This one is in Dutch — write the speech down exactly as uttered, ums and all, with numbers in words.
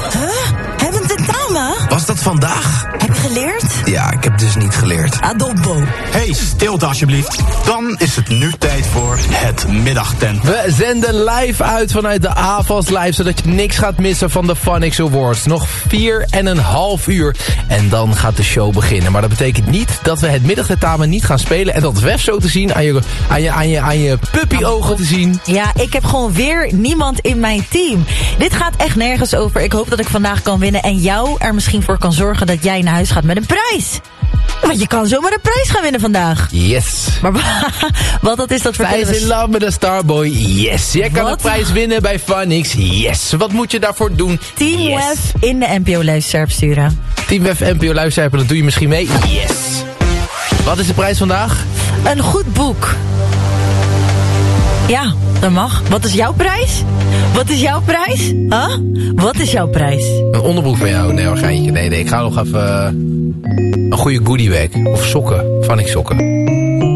Huh? Hebben we een tentamen? Was dat vandaag? Heb je geleerd? Ja, ik heb dus niet geleerd. Adobbo. Hey, stilte alsjeblieft. Dan is het nu tijd voor het middagtent. We zenden live uit vanuit de A F A S Live, zodat je niks gaat missen van de Phonics Awards. Nog vier en een half uur en dan gaat de show beginnen. Maar dat betekent niet dat we het middagtentamen niet gaan spelen en dat Wef zo te zien, aan je, aan je, aan je, aan je puppyogen te zien. Ja, ik heb gewoon weer niemand in mijn team. Dit gaat echt nergens over. Ik hoop dat ik vandaag kan winnen en jou er misschien voor kan zorgen dat jij naar huis gaat met een prijs. Want je kan zomaar een prijs gaan winnen vandaag. Yes. Maar wat dat is, dat vertellen Hij is in we... love met een Starboy. Yes. Jij kan Wat? een prijs winnen bij Phonics. Yes. Wat moet je daarvoor doen? Team Yes. Wef in de N P O luisteraar sturen. Team Wef N P O luisteraar, dat doe je misschien mee. Yes. Wat is de prijs vandaag? Een goed boek. Ja, dat mag. Wat is jouw prijs? Wat is jouw prijs? Huh? Wat is jouw prijs? Een onderbroek van jou. Nee hoor, geintje. Nee, nee, ik ga nog even uh, een goede goodiebag. Of sokken. Phonics sokken.